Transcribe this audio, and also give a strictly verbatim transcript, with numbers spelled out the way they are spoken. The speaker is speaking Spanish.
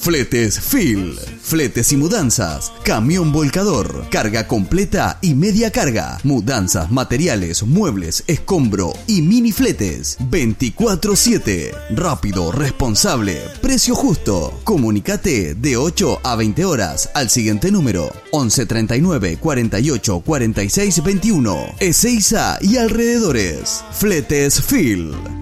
Fletes Phil. Fletes y mudanzas. Camión volcador. Carga completa y media carga. Mudanzas, materiales, muebles, escombro y mini fletes. veinticuatro siete. Rápido, responsable, precio justo. Comunicate de ocho a veinte horas al siguiente número: once treinta y nueve cuarenta y ocho cuarenta y seis veintiuno. Ezeiza y alrededores. Fletes Phil.